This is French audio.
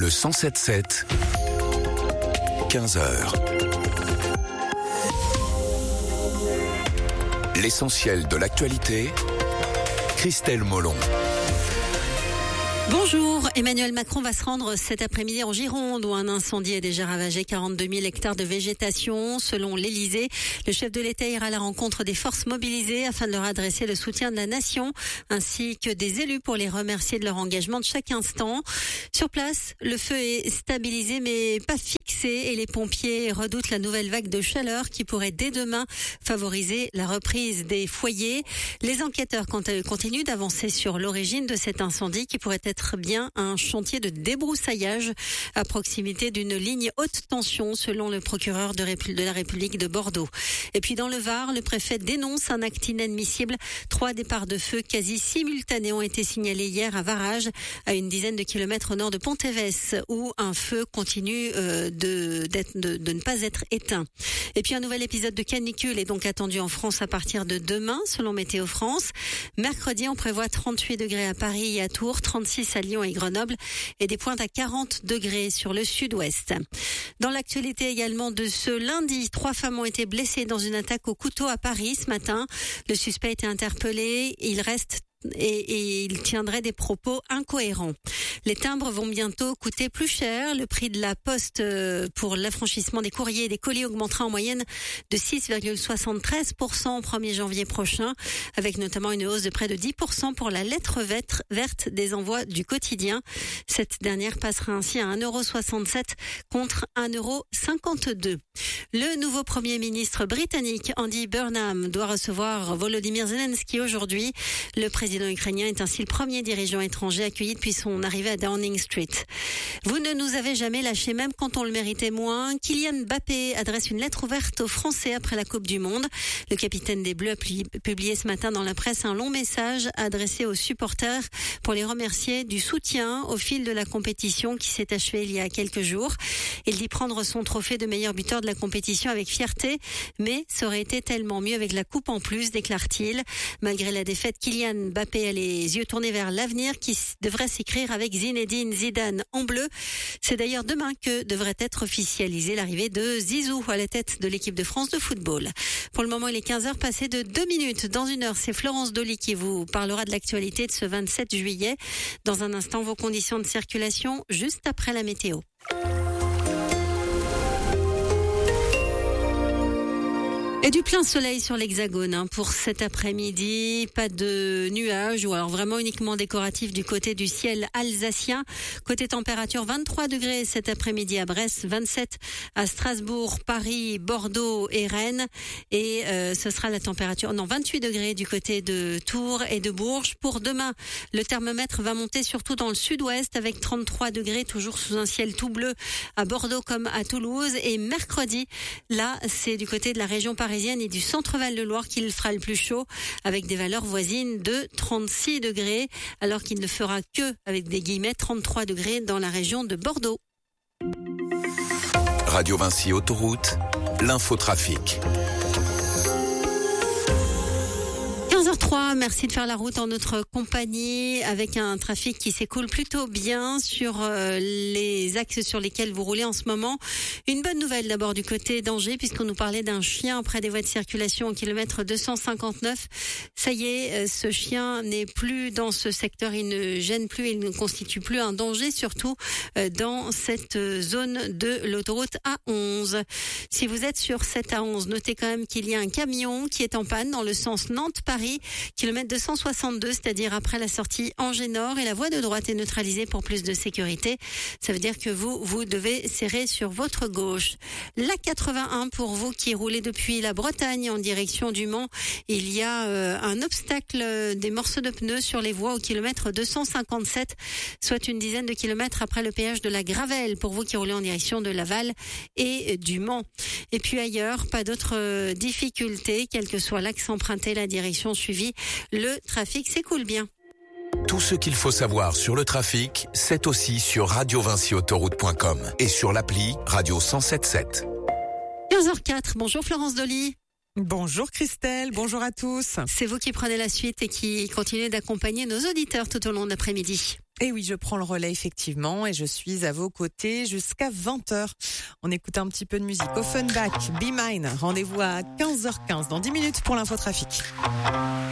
Le 107.7, 15h. L'essentiel de l'actualité, Christelle Molon. Bonjour, Emmanuel Macron va se rendre cet après-midi en Gironde où un incendie a déjà ravagé 42 000 hectares de végétation. Selon l'Élysée, le chef de l'État ira à la rencontre des forces mobilisées afin de leur adresser le soutien de la nation ainsi que des élus pour les remercier de leur engagement de chaque instant. Sur place, le feu est stabilisé mais pas fixé et les pompiers redoutent la nouvelle vague de chaleur qui pourrait dès demain favoriser la reprise des foyers. Les enquêteurs continuent d'avancer sur l'origine de cet incendie qui pourrait être bien un chantier de débroussaillage à proximité d'une ligne haute tension selon le procureur de la République de Bordeaux. Et puis dans le Var, le préfet dénonce un acte inadmissible. 3 départs de feu quasi simultanés ont été signalés hier à Varage, à une dizaine de kilomètres au nord de Pontévès, où un feu continue de ne pas être éteint. Et puis un nouvel épisode de canicule est donc attendu en France à partir de demain, selon Météo France. Mercredi, on prévoit 38 degrés à Paris et à Tours, 36 à Lyon et Grenoble et des pointes à 40 degrés sur le sud-ouest. Dans l'actualité également de ce lundi, 3 femmes ont été blessées dans une attaque au couteau à Paris ce matin. Le suspect a été interpellé. Il reste et il tiendrait des propos incohérents. Les timbres vont bientôt coûter plus cher. Le prix de la poste pour l'affranchissement des courriers et des colis augmentera en moyenne de 6,73% au 1er janvier prochain, avec notamment une hausse de près de 10% pour la lettre verte des envois du quotidien. Cette dernière passera ainsi à 1,67€ contre 1,52€. Le nouveau Premier ministre britannique, Andy Burnham, doit recevoir Volodymyr Zelensky aujourd'hui. Le président ukrainien est ainsi le premier dirigeant étranger accueilli depuis son arrivée à Downing Street. Vous ne nous avez jamais lâchés, même quand on le méritait moins. Kylian Mbappé adresse une lettre ouverte aux Français après la Coupe du Monde. Le capitaine des Bleus a publié ce matin dans la presse un long message adressé aux supporters pour les remercier du soutien au fil de la compétition qui s'est achevée il y a quelques jours. Il dit prendre son trophée de meilleur buteur de la compétition avec fierté, mais ça aurait été tellement mieux avec la coupe en plus, déclare-t-il. Malgré la défaite, Kylian Mbappé a les yeux tournés vers l'avenir qui devrait s'écrire avec Zinedine Zidane en bleu. C'est d'ailleurs demain que devrait être officialisée l'arrivée de Zizou à la tête de l'équipe de France de football. Pour le moment, il est 15h passé de 2 minutes. Dans une heure, c'est Florence Dolly qui vous parlera de l'actualité de ce 27 juillet. Dans un instant, vos conditions de circulation juste après la météo. Et du plein soleil sur l'Hexagone pour cet après-midi. Pas de nuages ou alors vraiment uniquement décoratif du côté du ciel alsacien. Côté température, 23 degrés cet après-midi à Brest, 27 à Strasbourg, Paris, Bordeaux et Rennes. Et ce sera la température, 28 degrés du côté de Tours et de Bourges. Pour demain, le thermomètre va monter surtout dans le sud-ouest avec 33 degrés, toujours sous un ciel tout bleu à Bordeaux comme à Toulouse. Et mercredi, là, c'est du côté de la région parisienne et du centre-val de Loire qu'il fera le plus chaud avec des valeurs voisines de 36 degrés alors qu'il ne fera que, avec des guillemets, 33 degrés dans la région de Bordeaux. Radio Vinci Autoroute, l'infotrafic. 15h03, merci de faire la route en notre compagnie avec un trafic qui s'écoule plutôt bien sur les axes sur lesquels vous roulez en ce moment. Une bonne nouvelle d'abord du côté d'Angers puisqu'on nous parlait d'un chien près des voies de circulation au kilomètre 259. Ça y est, ce chien n'est plus dans ce secteur, il ne gêne plus, il ne constitue plus un danger, surtout dans cette zone de l'autoroute A11. Si vous êtes sur cette A11, notez quand même qu'il y a un camion qui est en panne dans le sens Nantes-Paris, kilomètre 262, c'est-à-dire après la sortie Angers-Nord, et la voie de droite est neutralisée pour plus de sécurité. Ça veut dire que vous devez serrer sur votre gauche. La 81 pour vous qui roulez depuis la Bretagne en direction du Mans, il y a un obstacle, des morceaux de pneus sur les voies au kilomètre 257, soit une dizaine de kilomètres après le péage de la Gravelle pour vous qui roulez en direction de Laval et du Mans. Et puis ailleurs, pas d'autres difficultés, quel que soit l'axe emprunté, la direction suivie, le trafic s'écoule bien. Tout ce qu'il faut savoir sur le trafic, c'est aussi sur radiovinciautoroute.com et sur l'appli Radio 107.7. 15h04, bonjour Florence Dolly. Bonjour Christelle, bonjour à tous. C'est vous qui prenez la suite et qui continuez d'accompagner nos auditeurs tout au long de l'après-midi. Et oui, je prends le relais effectivement et je suis à vos côtés jusqu'à 20h. On écoute un petit peu de musique. Offenbach, Be Mine. Rendez-vous à 15h15 dans 10 minutes pour l'infotrafic.